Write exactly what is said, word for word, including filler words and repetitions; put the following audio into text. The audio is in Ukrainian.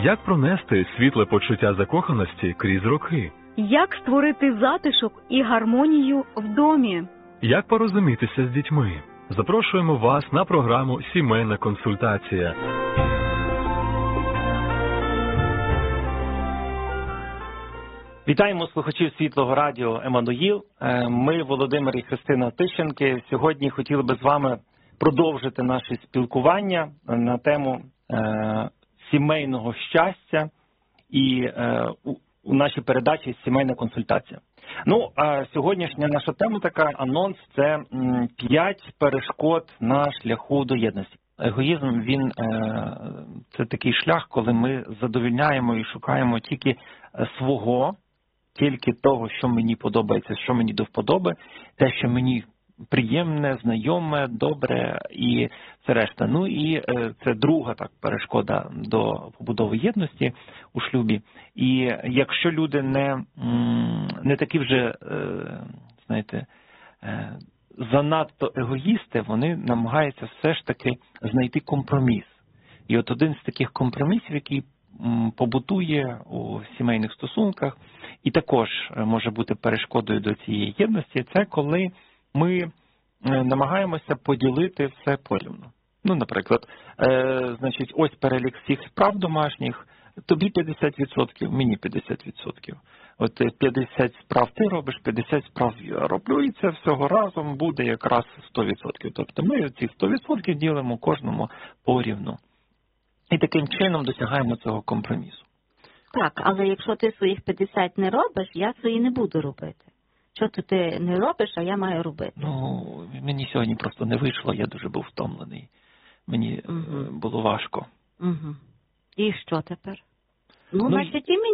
Як пронести світле почуття закоханості крізь роки? Як створити затишок і гармонію в домі? Як порозумітися з дітьми? Запрошуємо вас на програму «Сімейна консультація». Вітаємо слухачів Світлого радіо «Еммануїл». Ми, Володимир і Христина Тищенки, сьогодні хотіли би з вами продовжити наше спілкування на тему е, сімейного щастя і е, у, у нашій передачі «Сімейна консультація». Ну, а сьогоднішня наша тема така, анонс, це п'ять перешкод на шляху до єдності. Егоїзм, він, це такий шлях, коли ми задовольняємо і шукаємо тільки свого, тільки того, що мені подобається, що мені до вподоби, те, що мені приємне, знайоме, добре і це решта. Ну і це друга так перешкода до побудови єдності у шлюбі. І якщо люди не, не такі вже, знаєте, занадто егоїсти, вони намагаються все ж таки знайти компроміс. І от один з таких компромісів, який побутує у сімейних стосунках, і також може бути перешкодою до цієї єдності, це коли ми намагаємося поділити все порівну. Ну, наприклад, е, значить, ось перелік всіх справ домашніх, тобі п'ятдесят відсотків, мені п'ятдесят відсотків. От п'ятдесят справ ти робиш, п'ятдесят справ я роблю, і це всього разом буде якраз сто відсотків. Тобто ми ці сто відсотків ділимо кожному порівну. І таким чином досягаємо цього компромісу. Так, але якщо ти своїх п'ятдесят не робиш, я свої не буду робити. Що то ти не робиш, а я маю робити? Ну, мені сьогодні просто не вийшло, я дуже був втомлений. Мені угу. було важко. Угу. І що тепер? Ну, ну значить, і мені